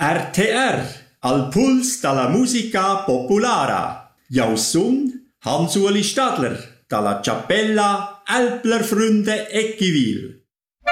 RTR, al puls dalla musica populara. Jeu sun Hans-Uli Stadler, dalla Cappella Elbler Fründe Ecchivil.